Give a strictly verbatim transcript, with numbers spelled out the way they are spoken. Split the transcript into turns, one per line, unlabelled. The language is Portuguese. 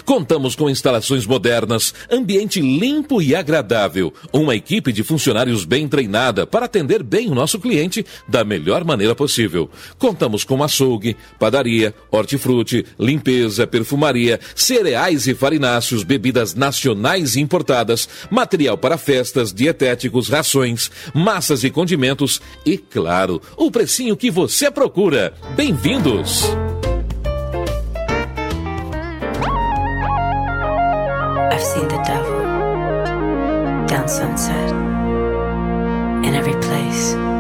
Contamos com instalações modernas, ambiente limpo e agradável, uma equipe de funcionários bem treinada para atender bem o nosso cliente da melhor maneira possível. Contamos com açougue, padaria, hortifruti, limpeza, perfumaria, cereais e farináceos, bebidas nacionais e importadas, material para festas, dietéticos, rações, massas e condimentos e, claro, o precinho que você procura. Bem-vindos!
I've seen the devil down sunset in every place.